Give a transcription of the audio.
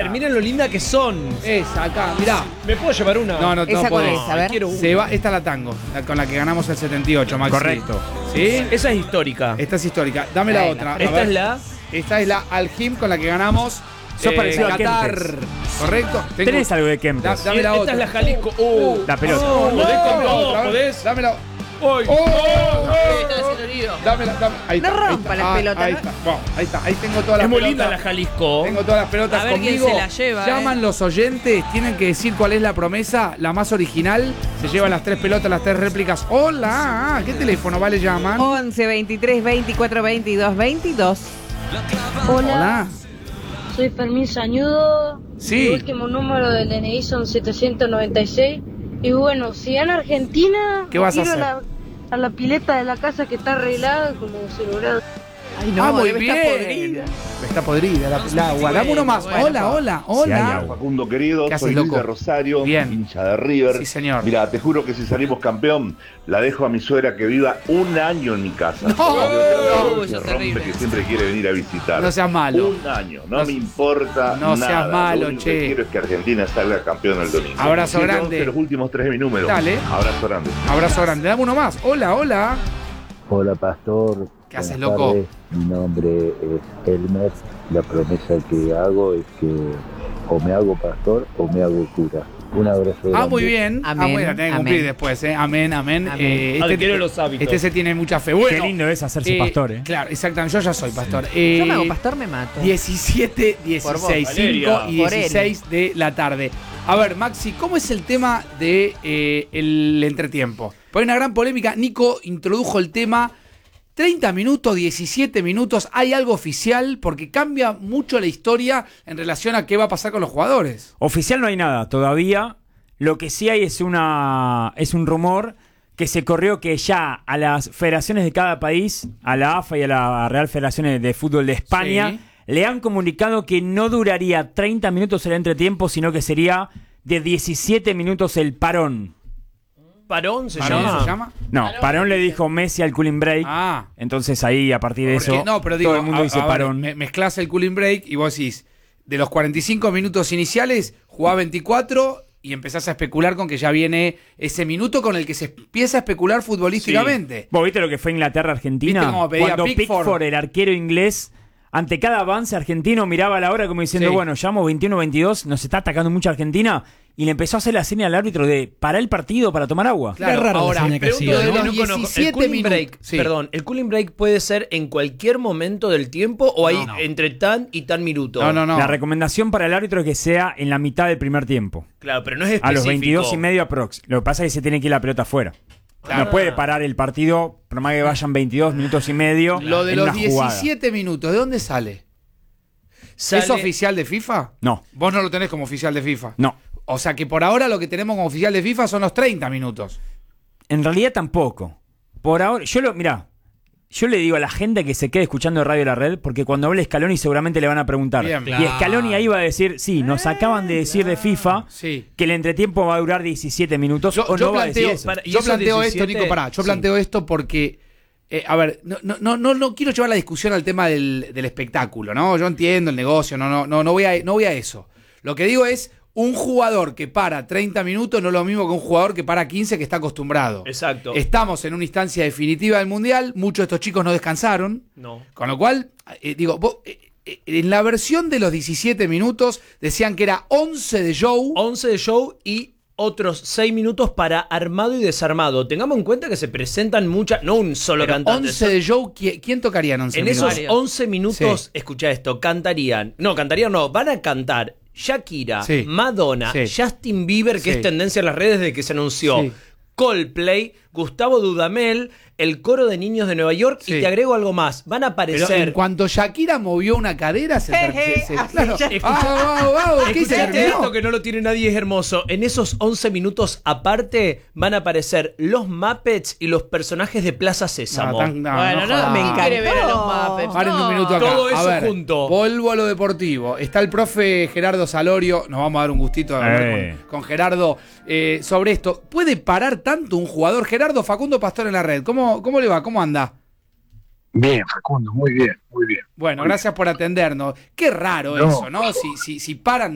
ver, miren lo linda que son. Esa, acá, mirá. ¿Me puedo llevar una? No ¿Esa cuál es? A ver. Quiero una. Se va, esta es la tango, con la que ganamos el 78, Maxi. Correcto. ¿Sí? Esa es histórica. Esta es histórica. Dame la Bueno, otra. A Esta ver. es la... Esta es la Al-Him con la que ganamos Sos parecido a Qatar. Kempes. ¿Correcto? Tenés algo de Kempes. Dame la Esta otra. es la Jalisco. La pelota. ¿Podés con Dámela vos? otra, a ver. ¿Podés? Dámela. ¡Uy! Dámela. Ahí No está, rompa ahí las está. pelotas, Ahí ¿no? está. Bueno, ahí está. Ahí tengo todas las Es muy pelotas. linda la Jalisco. Tengo todas las pelotas A ver quién conmigo. se la lleva, Llaman los oyentes, tienen que decir cuál es la promesa, la más original. Se llevan las 3 pelotas, las 3 réplicas. Hola, ¿qué teléfono vale llaman? 11 23 24 22 22. Hola. Soy Fermín Sañudo. Sí. Mi último número del DNI son 796. Y bueno, si gana Argentina, ¿Qué vas a quiero hacer? a la pileta de la casa que está arreglada como celebrado. Ay, no, Ah, muy debe estar bien. podrida. Está podrida la agua. Dame uno más. bueno, Hola, hola, Si hay hola. agua. Facundo querido, ¿Qué haces, soy Luis loco? de Rosario, Bien. hincha de River. Sí, señor. Mira, te juro que si salimos campeón, la dejo a mi suegra que viva un año en mi casa. No. eso es Que rompe, terrible. que siempre quiere venir a visitar. No seas malo. Un año, no No- me importa no nada. seas malo, Lo único che. que quiero es que Argentina salga campeón el domingo. Abrazo 7-11 grande. los últimos 3 de mi número. Dale. Abrazo grande. Abrazo grande. Dame uno más. Hola, hola. Hola Pastor, ¿Qué haces, buenas loco? tardes. Mi nombre es Elmer. La promesa que hago es que o me hago pastor o me hago cura. Un abrazo grande. Muy bien. Amén, Bueno, tenés que cumplir amén. después, ¿eh? Amén, amén. Amén. Adquiere los hábitos. Este se tiene mucha fe. Bueno, Qué lindo es hacerse pastor, ¿eh? Claro, exactamente. Yo ya soy pastor. Yo me hago pastor, me mato. 17, Por vos, 16, 5 Valeria. y Por él. 16 de la tarde. A ver, Maxi, ¿cómo es el tema de el entretiempo? Porque hay una gran polémica. Nico introdujo el tema. 30 minutos, 17 minutos, ¿hay algo oficial? Porque cambia mucho la historia en relación a qué va a pasar con los jugadores. Oficial no hay nada todavía. Lo que sí hay es un rumor que se corrió que ya a las federaciones de cada país, a la AFA y a la Real Federación de Fútbol de España, Sí. le han comunicado que no duraría 30 minutos el entretiempo, sino que sería de 17 minutos el parón. ¿Parón se ¿Parón llama? se llama? No, parón le dijo Messi al cooling break. Ah. Entonces ahí, a partir de Porque, eso, no, pero digo, todo el mundo dice ver, parón. mezclás el cooling break y vos decís, de los 45 minutos iniciales, jugás 24 y empezás a especular con que ya viene ese minuto con el que se empieza a especular futbolísticamente. ¿Vos viste lo que fue Inglaterra-Argentina? ¿Viste cómo pedía Cuando Pickford? Pickford, el arquero inglés, ante cada avance argentino, miraba la hora como diciendo, Sí. bueno, llevamos 21-22, nos está atacando mucho Argentina, y le empezó a hacer la señal al árbitro de parar el partido para tomar agua. Claro, rara la ahora, señal que pregunto hacía, de ¿no? los No conozco. 17 El cooling minutos. break, Sí. perdón, ¿el cooling break puede ser en cualquier momento del tiempo o hay No. entre tan y tan minuto? No. La recomendación para el árbitro es que sea en la mitad del primer tiempo. Claro, pero no es específico. A los 22 y medio aprox. Lo que pasa es que se tiene que ir la pelota afuera. No puede parar el partido, por más que vayan 22 minutos y medio. Lo de en los una jugada. 17 minutos, ¿de dónde sale? Sale- ¿Es oficial de FIFA? No, Vos no lo tenés como oficial de FIFA. no. O sea que por ahora lo que tenemos como oficial de FIFA son los 30 minutos. En realidad tampoco. Por ahora, mirá, yo le digo a la gente que se quede escuchando Radio La Red, porque cuando hable Scaloni seguramente le van a preguntar. Bien. Y Scaloni ahí va a decir, sí, nos acaban de decir de FIFA Sí. que el entretiempo va a durar 17 minutos, o no va a decir planteo, eso. ¿y yo esos planteo 17? esto, Nico, pará. Yo Sí. planteo esto porque, a ver, no quiero llevar la discusión al tema del espectáculo, ¿no? Yo entiendo el negocio, no voy a eso. Lo que digo es, un jugador que para 30 minutos no es lo mismo que un jugador que para 15 que está acostumbrado. Exacto. Estamos en una instancia definitiva del Mundial, muchos de estos chicos no descansaron, No. con lo cual, en la versión de los 17 minutos decían que era 11 de show. 11 de show y otros 6 minutos para armado y desarmado. Tengamos en cuenta que se presentan muchas, no un solo Pero cantante. 11 de show, ¿quién tocaría en 11 En minutos? esos 11 minutos, Sí. escucha esto, van a cantar Shakira, Sí. Madonna, Sí. Justin Bieber, que Sí. es tendencia en las redes desde que se anunció, Sí. Coldplay, Gustavo Dudamel, el coro de niños de Nueva York, Sí. y te agrego algo más, van a Pero aparecer... en cuanto Shakira movió una cadera, Así claro. ya- ¿Qué se Escuchate terminó? esto que no lo tiene nadie, es hermoso. En esos 11 minutos aparte van a aparecer los Muppets y los personajes de Plaza Sésamo. Bueno, no, jodas. me encantó. quiere ver a los Muppets. Paren un No. minuto acá. Todo eso a ver, junto. Vuelvo a lo deportivo. Está el profe Gerardo Salorio. Nos vamos a dar un gustito de hablar con Gerardo sobre esto. ¿Puede parar tanto un jugador? Gerardo, Facundo Pastor en la red. ¿Cómo le va? ¿Cómo anda? Bien, Facundo, muy bien, muy bien. Bueno, gracias por atendernos. Qué raro No. eso, ¿no? Si paran